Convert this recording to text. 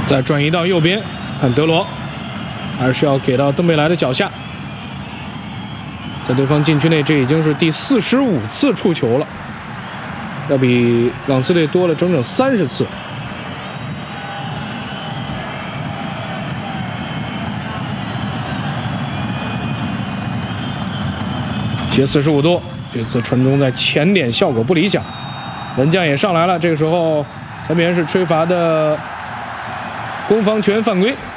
再转移到右边，看德罗，还是要给到登贝莱的脚下。在对方禁区内，这已经是第45次触球了，要比朗斯队多了整整30次。斜45度，这次传中在前点效果不理想，门将也上来了。这个时候，裁判员是吹罚的攻防权犯规。